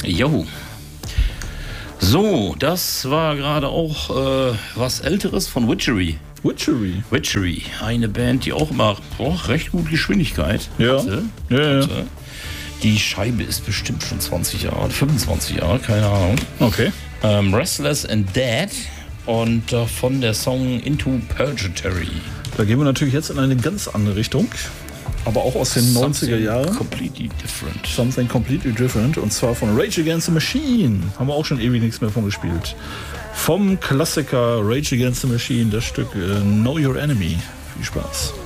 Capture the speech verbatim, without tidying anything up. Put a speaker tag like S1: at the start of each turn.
S1: Jo. So, das war gerade auch äh, was Älteres von Witchery.
S2: Witchery?
S1: Witchery, eine Band, die auch immer oh, recht gut Geschwindigkeit
S2: ja.
S1: hatte.
S2: Ja, ja.
S1: hatte. Die Scheibe ist bestimmt schon zwanzig Jahre, fünfundzwanzig Jahre, keine Ahnung.
S2: Okay.
S1: Ähm, Restless and Dead und äh, von der Song Into Purgatory.
S2: Da gehen wir natürlich jetzt in eine ganz andere Richtung. Aber auch aus den Something neunziger Jahren.
S1: Completely different.
S2: Something completely different. Und zwar von Rage Against the Machine. Haben wir auch schon ewig nichts mehr von gespielt. Vom Klassiker Rage Against the Machine, das Stück äh, Know Your Enemy. Viel Spaß.